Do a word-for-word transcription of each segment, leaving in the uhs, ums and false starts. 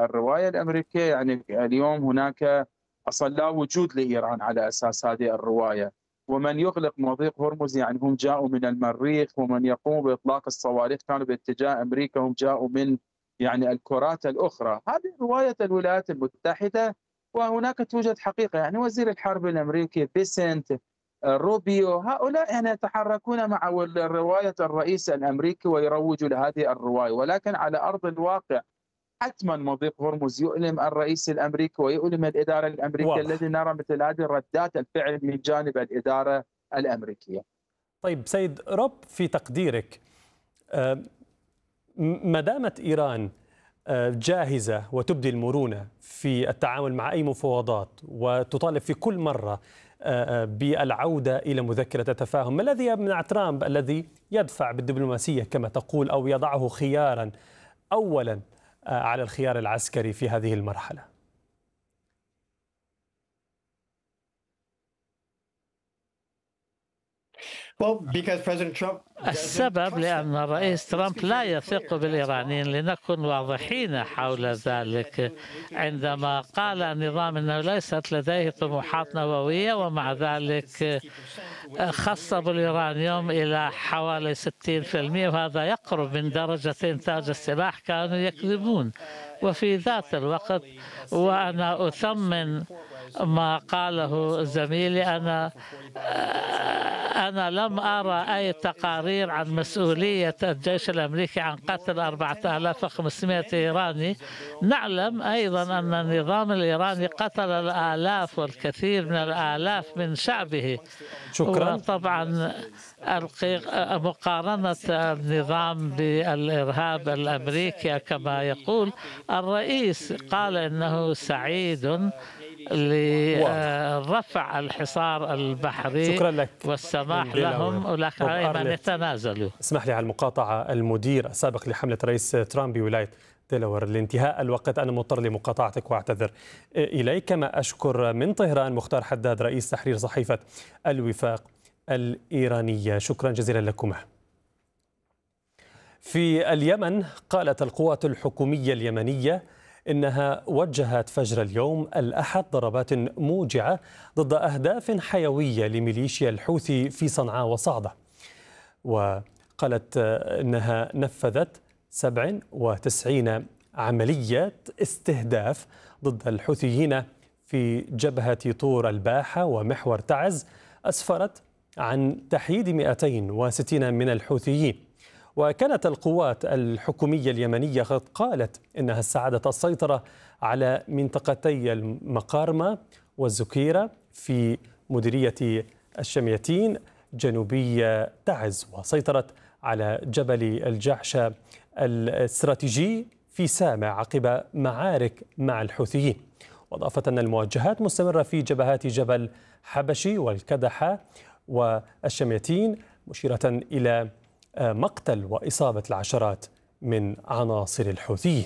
الرواية الأمريكية يعني اليوم هناك أصلا لا وجود لإيران على أساس هذه الرواية. ومن يغلق مضيق هرمز يعني هم جاءوا من المريخ، ومن يقوم بإطلاق الصواريخ كانوا باتجاه أمريكا هم جاءوا من يعني الكرات الأخرى. هذه رواية الولايات المتحدة. وهناك توجد حقيقة يعني وزير الحرب الأمريكي بيسنت، روبيو، هؤلاء يعني يتحركون مع رواية الرئيس الأمريكي ويروجوا لهذه الرواية، ولكن على أرض الواقع حتما مضيق هرمز يؤلم الرئيس الأمريكي ويؤلم الإدارة الأمريكية، واضح. الذي نرى مثل هذه ردات الفعل من جانب الإدارة الأمريكية. طيب سيد روب، في تقديرك آه، ما دامت إيران آه، جاهزة وتبدي المرونة في التعامل مع أي مفاوضات وتطالب في كل مرة آه، آه، بالعودة إلى مذكرة التفاهم، ما الذي يمنع ترامب الذي يدفع بالدبلوماسية كما تقول أو يضعه خيارا أولا آه، على الخيار العسكري في هذه المرحلة؟ السبب لأن الرئيس ترامب لا يثق بالإيرانيين، لنكن واضحين حول ذلك. عندما قال النظام أنه ليست لديه طموحات نووية ومع ذلك خصب اليورانيوم إلى حوالي ستين بالمئة، وهذا يقرب من درجة إنتاج السلاح، كانوا يكذبون. وفي ذات الوقت وأنا أثمن ما قاله زميلي، أنا أنا لم أرى أي تقارير عن مسؤولية الجيش الأمريكي عن قتل أربعة آلاف وخمسمئة إيراني. نعلم أيضا أن النظام الإيراني قتل الآلاف والكثير من الآلاف من شعبه. شكرا. وطبعا مقارنة النظام بالإرهاب الأمريكي كما يقول الرئيس، قال إنه سعيد لرفع الحصار البحري شكرا لك والسماح لهم، ولكن عليهم أن يتنازلوا. اسمح لي على المقاطعة، المدير السابق لحملة رئيس ترامب بولاية ديلاوير، لانتهاء الوقت أنا مضطر لمقاطعتك وأعتذر إليك. كما أشكر من طهران مختار حداد رئيس تحرير صحيفة الوفاق الإيرانية، شكرا جزيلا لكما. في اليمن قالت القوات الحكومية اليمنية إنها وجهت فجر اليوم الأحد ضربات موجعة ضد أهداف حيوية لميليشيا الحوثي في صنعاء وصعدة، وقالت إنها نفذت سبع وتسعين عملية استهداف ضد الحوثيين في جبهة طور الباحة ومحور تعز، أسفرت عن تحييد مئتين وستين من الحوثيين. وكانت القوات الحكومية اليمنية قد قالت إنها استعادت السيطرة على منطقتي المقارمة والزكيرة في مديرية الشميتين جنوبي تعز، وسيطرت على جبل الجعشة الاستراتيجي في سامع عقب معارك مع الحوثيين. وأضافت أن المواجهات مستمرة في جبهات جبل حبشي والكدحة والشميتين، مشيرة إلى مقتل وإصابة العشرات من عناصر الحوثيين.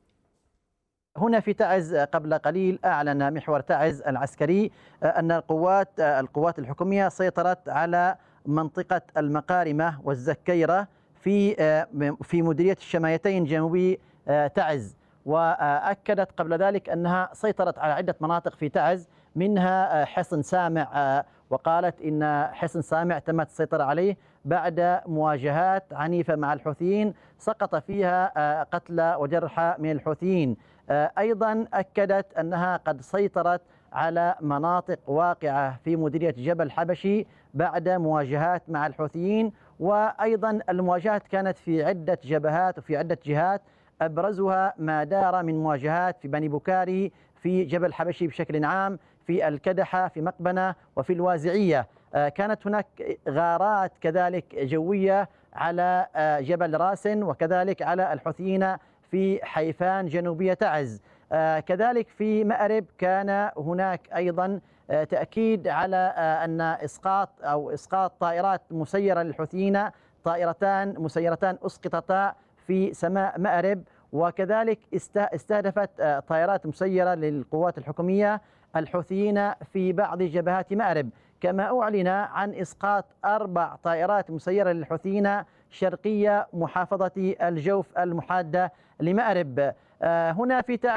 هنا في تعز قبل قليل أعلن محور تعز العسكري أن القوات القوات الحكومية سيطرت على منطقة المقارمة والزكيرة في في مديرية الشمايتين جنوبي تعز، وأكدت قبل ذلك أنها سيطرت على عدة مناطق في تعز منها حصن سامع، وقالت إن حصن سامع تمت السيطرة عليه بعد مواجهات عنيفة مع الحوثيين سقط فيها قتلى وجرحى من الحوثيين. أيضا أكدت أنها قد سيطرت على مناطق واقعة في مديرية جبل حبشي بعد مواجهات مع الحوثيين، وأيضا المواجهات كانت في عدة جبهات وفي عدة جهات، أبرزها ما دار من مواجهات في بني بكاري، في جبل حبشي بشكل عام، في الكدحة، في مقبنة، وفي الوازعية. كانت هناك غارات كذلك جوية على جبل راسن، وكذلك على الحوثيين في حيفان جنوبية تعز. كذلك في مأرب كان هناك أيضا تأكيد على أن إسقاط أو إسقاط طائرات مسيرة للحوثيين، طائرتان مسيرتان أسقطتا في سماء مأرب، وكذلك استهدفت طائرات مسيرة للقوات الحكومية الحوثيين في بعض جبهات مأرب. كما أعلن عن إسقاط أربع طائرات مسيرة للحوثيين شرقية محافظة الجوف المحادة لمأرب. هنا في